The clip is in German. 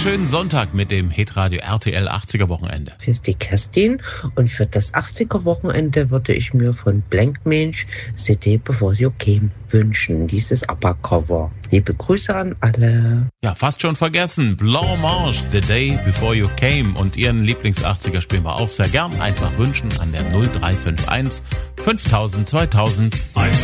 schönen Sonntag mit dem Hitradio RTL 80er Wochenende. Hier ist die Kerstin und für das 80er Wochenende würde ich mir von Blankmensch CD Before You Came wünschen. Dieses ABBA-Cover. Liebe Grüße an alle. Ja, fast schon vergessen. Blanc-Mange, The Day Before You Came. Und Ihren Lieblings-80er spielen wir auch sehr gern. Einfach wünschen an der 0351 5000 2000.